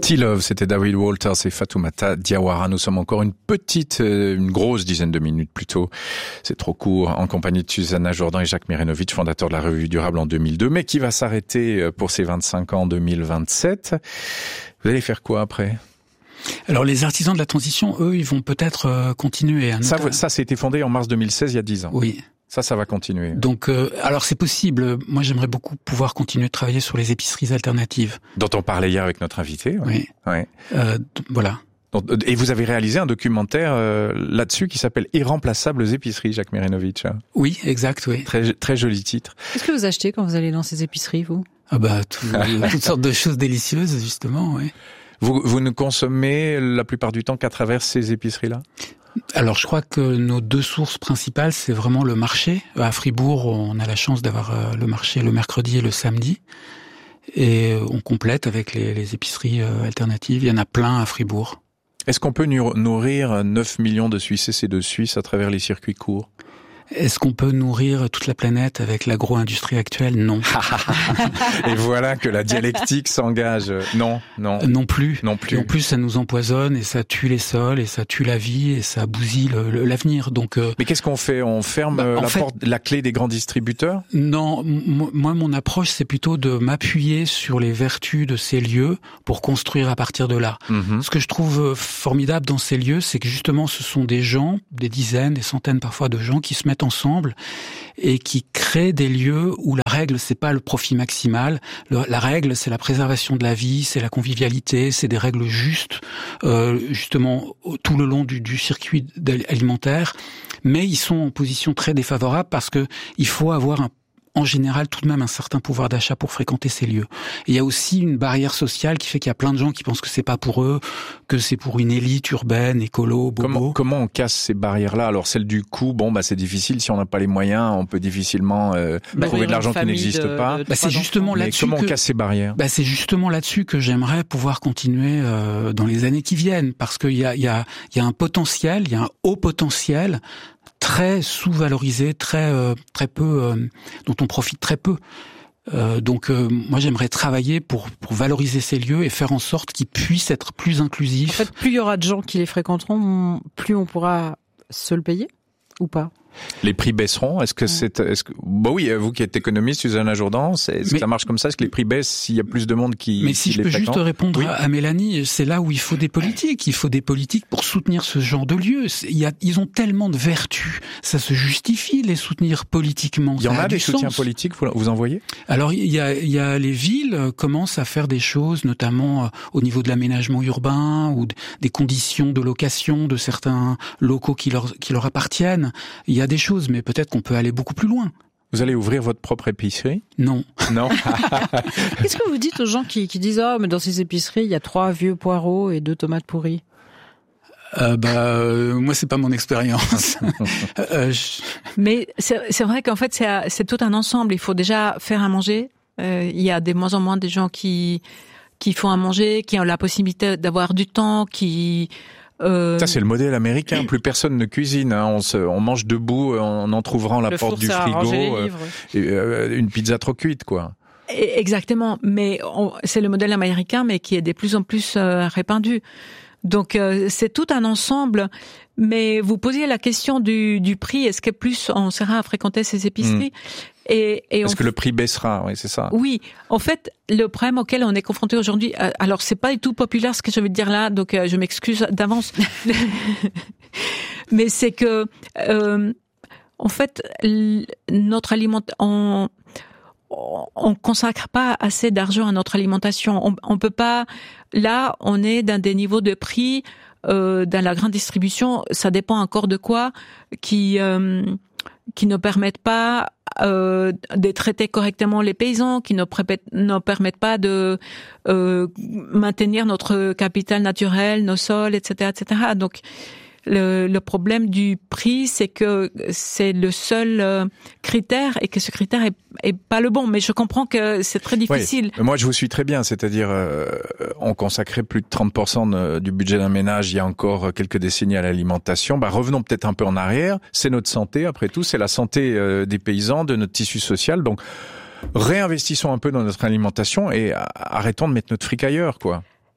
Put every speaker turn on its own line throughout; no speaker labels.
T-Love, c'était David Walters et Fatoumata Diawara. Nous sommes encore une grosse dizaine de minutes plutôt. C'est trop court, en compagnie de Susanna Jourdan et Jacques Mirenovic, fondateur de la Revue Durable en 2002, mais qui va s'arrêter pour ses 25 ans en 2027. Vous allez faire quoi après ?
Alors les artisans de la transition, eux, ils vont peut-être continuer.
Ça a été fondé en mars 2016, il y a 10 ans.
Oui.
Ça va continuer.
Donc, alors c'est possible. Moi, j'aimerais beaucoup pouvoir continuer de travailler sur les épiceries alternatives.
Dont on parlait hier avec notre invité.
Oui.
Ouais.
Voilà.
Et vous avez réalisé un documentaire là-dessus qui s'appelle Irremplaçables épiceries, Jacques Mirenovic.
Oui, exact, oui.
Très, très joli titre.
Qu'est-ce que vous achetez quand vous allez dans ces épiceries, vous ?
Toutes sortes de choses délicieuses, justement, oui.
Vous ne consommez la plupart du temps qu'à travers ces épiceries-là ?
Alors, je crois que nos deux sources principales, c'est vraiment le marché. À Fribourg, on a la chance d'avoir le marché le mercredi et le samedi. Et on complète avec les épiceries alternatives. Il y en a plein à Fribourg.
Est-ce qu'on peut nourrir 9 millions de Suisses et de Suisses à travers les circuits courts ?
Est-ce qu'on peut nourrir toute la planète avec l'agro-industrie actuelle ? Non.
Et voilà que la dialectique s'engage. Non.
Non plus.
Et
en plus, ça nous empoisonne et ça tue les sols et ça tue la vie et ça bousille l'avenir. Donc.
Mais qu'est-ce qu'on fait ? On ferme la clé des grands distributeurs ?
Non. Moi, mon approche, c'est plutôt de m'appuyer sur les vertus de ces lieux pour construire à partir de là. Mm-hmm. Ce que je trouve formidable dans ces lieux, c'est que justement, ce sont des gens, des dizaines, des centaines parfois de gens qui se mettent ensemble et qui créent des lieux où la règle, c'est pas le profit maximal. La règle, c'est la préservation de la vie, c'est la convivialité, c'est des règles justes, justement, tout le long du circuit alimentaire. Mais ils sont en position très défavorable parce que il faut avoir en général tout de même un certain pouvoir d'achat pour fréquenter ces lieux. Et il y a aussi une barrière sociale qui fait qu'il y a plein de gens qui pensent que c'est pas pour eux, que c'est pour une élite urbaine, écolo, bobo.
Comment on casse ces barrières-là ? Alors celle du coût, c'est difficile. Si on n'a pas les moyens, on peut difficilement trouver de l'argent qui n'existe pas.
C'est justement là-dessus
comment on casse ces barrières ?
C'est justement là-dessus que j'aimerais pouvoir continuer dans les années qui viennent, parce qu'il y a un potentiel, il y a un haut potentiel très sous-valorisé, très peu, dont on profite très peu. Donc moi j'aimerais travailler pour valoriser ces lieux et faire en sorte qu'ils puissent être plus inclusifs.
En fait, plus il y aura de gens qui les fréquenteront, plus on pourra se le payer ou pas ?
Les prix baisseront. Oui, vous qui êtes économiste, Susanna Jourdan, est-ce que ça marche comme ça ? Est-ce que les prix baissent s'il y a plus de monde qui les fréquente ?
Mais si je peux juste répondre à Mélanie, c'est là où il faut des politiques. Il faut des politiques pour soutenir ce genre de lieux. Ils ont tellement de vertus. Ça se justifie de les soutenir politiquement.
Il y en a des soutiens politiques, vous en voyez ?
Alors, il y a les villes commencent à faire des choses, notamment au niveau de l'aménagement urbain ou des conditions de location de certains locaux qui leur appartiennent. Il y a des choses, mais peut-être qu'on peut aller beaucoup plus loin.
Vous allez ouvrir votre propre épicerie ?
Non.
Qu'est-ce que vous dites aux gens qui disent « mais dans ces épiceries, il y a 3 vieux poireaux et 2 tomates pourries ».
Moi, c'est pas mon expérience.
Mais c'est vrai qu'en fait, c'est tout un ensemble. Il faut déjà faire à manger. Il y a de moins en moins de gens qui font à manger, qui ont la possibilité d'avoir du temps,
Ça, c'est le modèle américain. Plus personne ne cuisine. On mange debout en entr'ouvrant la porte du frigo. Une pizza trop cuite, quoi.
Exactement. Mais c'est le modèle américain, mais qui est de plus en plus répandu. Donc, c'est tout un ensemble. Mais vous posiez la question du prix. Est-ce que plus on sera à fréquenter ces épiceries ?
Est-ce que le prix baissera ? Oui, c'est ça.
Oui. En fait, le problème auquel on est confronté aujourd'hui, alors c'est pas du tout populaire ce que je vais dire là, donc je m'excuse d'avance. Mais c'est que, en fait, notre alimentation, on consacre pas assez d'argent à notre alimentation. On peut pas. Là, on est dans des niveaux de prix dans la grande distribution. Ça dépend encore de quoi qui ne permettent pas de traiter correctement les paysans, qui ne permettent pas de maintenir notre capital naturel, nos sols, etc., etc. Donc le problème du prix, c'est que c'est le seul critère et que ce critère est pas le bon. Mais je comprends que c'est très difficile.
Oui. Moi, je vous suis très bien. C'est-à-dire, on consacrait plus de 30% du budget d'un ménage il y a encore quelques décennies à l'alimentation. Revenons peut-être un peu en arrière. C'est notre santé, après tout. C'est la santé des paysans, de notre tissu social. Donc, réinvestissons un peu dans notre alimentation et arrêtons de mettre notre fric ailleurs, quoi.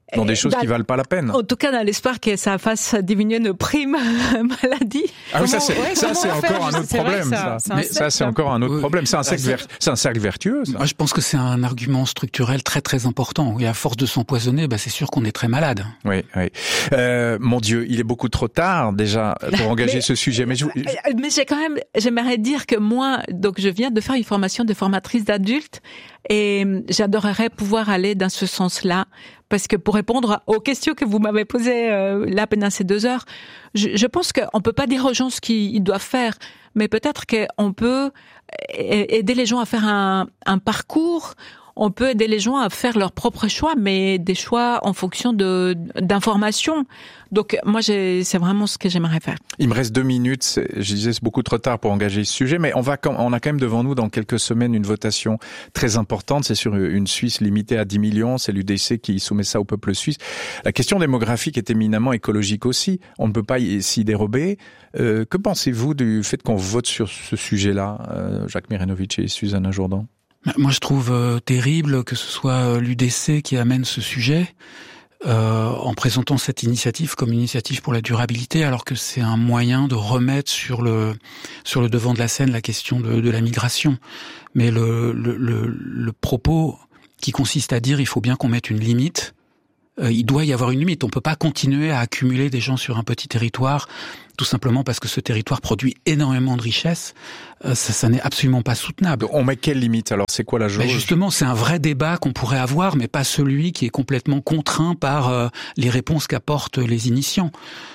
Dans des choses qui valent pas la peine.
En tout cas, dans l'espoir que ça fasse diminuer nos primes maladie.
Ah oui, ça c'est encore un autre problème. Ça c'est encore un autre problème. C'est un cercle vertueux. Ça.
Moi, je pense que c'est un argument structurel très très important. Et à force de s'empoisonner, c'est sûr qu'on est très malade.
Oui. Mon Dieu, il est beaucoup trop tard déjà pour engager ce sujet. Mais
j'aimerais dire que moi, donc je viens de faire une formation de formatrice d'adultes et j'adorerais pouvoir aller dans ce sens-là. Parce que pour répondre aux questions que vous m'avez posées là pendant ces 2 heures, je pense qu'on peut pas dire aux gens ce qu'ils doivent faire, mais peut-être qu'on peut aider les gens à faire un parcours. On peut aider les gens à faire leurs propres choix, mais des choix en fonction d'informations. Donc moi, c'est vraiment ce que j'aimerais faire.
Il me reste 2 minutes. Je disais c'est beaucoup trop tard pour engager ce sujet, mais on a quand même devant nous dans quelques semaines une votation très importante. C'est sur une Suisse limitée à 10 millions. C'est l'UDC qui soumet ça au peuple suisse. La question démographique est éminemment écologique aussi. On ne peut pas s'y dérober. Que pensez-vous du fait qu'on vote sur ce sujet-là, Jacques Mirenovitch et Susanna Jourdan?
Moi, je trouve terrible que ce soit l'UDC qui amène ce sujet en présentant cette initiative comme une initiative pour la durabilité, alors que c'est un moyen de remettre sur le devant de la scène la question de la migration. Mais le propos qui consiste à dire il faut bien qu'on mette une limite, il doit y avoir une limite. On peut pas continuer à accumuler des gens sur un petit territoire tout simplement parce que ce territoire produit énormément de richesses. Ça n'est absolument pas soutenable.
On met quelle limite alors? C'est quoi la jauge?
Justement, c'est un vrai débat qu'on pourrait avoir, mais pas celui qui est complètement contraint par les réponses qu'apportent les initiants.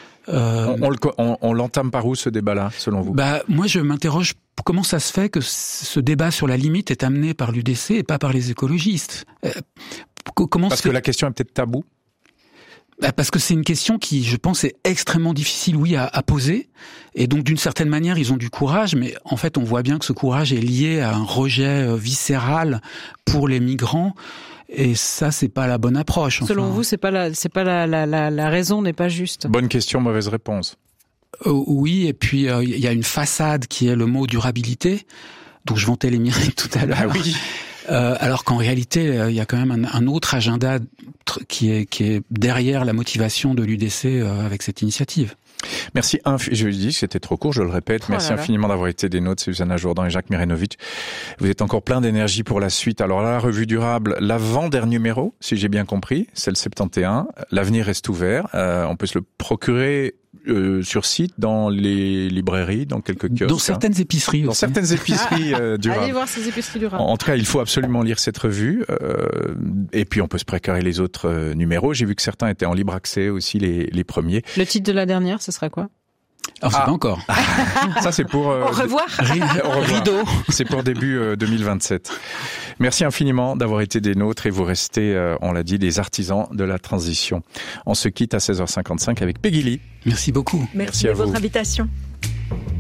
On l'entame par où ce débat-là, selon vous?
Moi, je m'interroge comment ça se fait que ce débat sur la limite est amené par l'UDC et pas par les écologistes.
Parce que la question est peut-être taboue?
Parce que c'est une question qui, je pense, est extrêmement difficile, à poser. Et donc, d'une certaine manière, ils ont du courage, mais en fait, on voit bien que ce courage est lié à un rejet viscéral pour les migrants. Et ça, c'est pas la bonne approche.
Selon vous, c'est pas la raison n'est pas juste.
Bonne question, mauvaise réponse.
Oui, et puis il y a une façade qui est le mot durabilité. Donc, je vantais les mérites tout à l'heure.
Ah oui.
Alors qu'en réalité, il y a quand même un autre agenda qui est derrière la motivation de l'UDC avec cette initiative.
Merci. Je dis que c'était trop court, je le répète. Merci infiniment d'avoir été des nôtres, Susanna Jourdan et Jacques Mirenovitch. Vous êtes encore plein d'énergie pour la suite. Alors là, la revue durable, l'avant-dernier numéro, si j'ai bien compris, c'est le 71. L'avenir reste ouvert. On peut se le procurer sur site, dans les librairies, dans quelques kiosques.
Dans certaines épiceries aussi.
Dans certaines épiceries durables.
Allez voir ces épiceries durables.
En tout cas, il faut absolument lire cette revue. Et puis, on peut se précarer les autres numéros. J'ai vu que certains étaient en libre accès aussi, les premiers.
Le titre de la dernière, ce sera quoi?
Alors, c'est pas encore.
Ça, c'est pour...
Au revoir.
Rideau.
C'est pour début 2027. Merci infiniment d'avoir été des nôtres et vous restez, on l'a dit, des artisans de la transition. On se quitte à 16h55 avec Peggy Lee.
Merci beaucoup.
Merci de votre invitation.